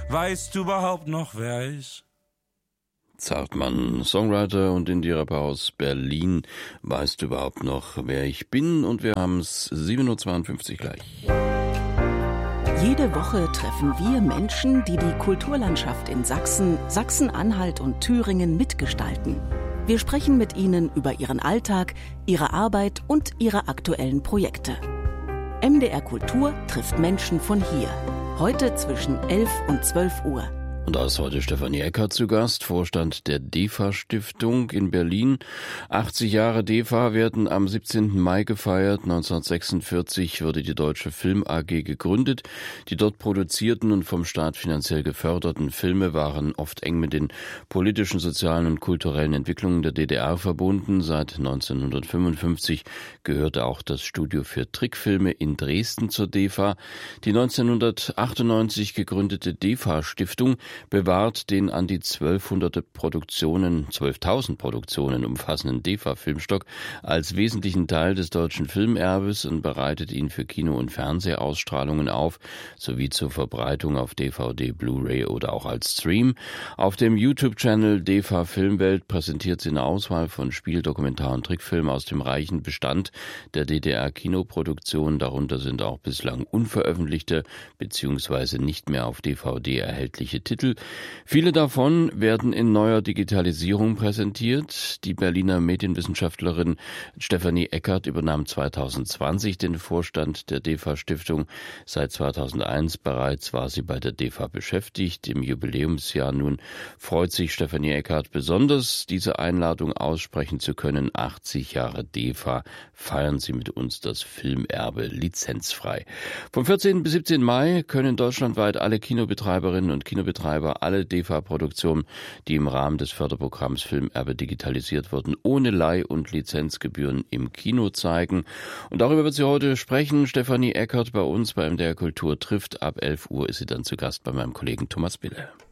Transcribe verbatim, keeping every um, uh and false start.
Weißt du überhaupt noch, wer ich? Zartmann, Songwriter und Indie-Rapper aus Berlin. Weißt du überhaupt noch, wer ich bin? Und wir haben es sieben Uhr zweiundfünfzig gleich. Jede Woche treffen wir Menschen, die die Kulturlandschaft in Sachsen, Sachsen-Anhalt und Thüringen mitgestalten. Wir sprechen mit ihnen über ihren Alltag, ihre Arbeit und ihre aktuellen Projekte. M D R Kultur trifft Menschen von hier. Heute zwischen elf und zwölf Uhr. Und da ist heute Stefanie Eckert zu Gast, Vorstand der DEFA-Stiftung in Berlin. achtzig Jahre DEFA werden am siebzehnten Mai gefeiert. neunzehnhundertsechsundvierzig wurde die Deutsche Film A G gegründet. Die dort produzierten und vom Staat finanziell geförderten Filme waren oft eng mit den politischen, sozialen und kulturellen Entwicklungen der D D R verbunden. Seit neunzehnhundertfünfundfünfzig gehörte auch das Studio für Trickfilme in Dresden zur DEFA. Die neunzehnhundertachtundneunzig gegründete DEFA-Stiftung bewahrt den an die zwölfhundert Produktionen, zwölftausend Produktionen umfassenden DEFA-Filmstock als wesentlichen Teil des deutschen Filmerbes und bereitet ihn für Kino- und Fernsehausstrahlungen auf, sowie zur Verbreitung auf D V D, Blu-ray oder auch als Stream. Auf dem YouTube-Channel DEFA Filmwelt präsentiert sie eine Auswahl von Spiel-, Dokumentar- und Trickfilmen aus dem reichen Bestand der D D R-Kinoproduktion. Darunter sind auch bislang unveröffentlichte bzw. nicht mehr auf D V D erhältliche Titel. Viele davon werden in neuer Digitalisierung präsentiert. Die Berliner Medienwissenschaftlerin Stefanie Eckert übernahm zweitausendzwanzig den Vorstand der DEFA-Stiftung. Seit zweitausendeins bereits war sie bei der DEFA beschäftigt. Im Jubiläumsjahr nun freut sich Stefanie Eckert besonders, diese Einladung aussprechen zu können. achtzig Jahre DEFA, feiern Sie mit uns das Filmerbe lizenzfrei. Vom vierzehnten bis siebzehnten Mai können deutschlandweit alle Kinobetreiberinnen und Kinobetreiber alle DEFA-Produktionen, die im Rahmen des Förderprogramms Filmerbe digitalisiert wurden, ohne Leih- und Lizenzgebühren im Kino zeigen. Und darüber wird sie heute sprechen. Stefanie Eckert bei uns bei M D R Kultur trifft. Ab elf Uhr ist sie dann zu Gast bei meinem Kollegen Thomas Bille.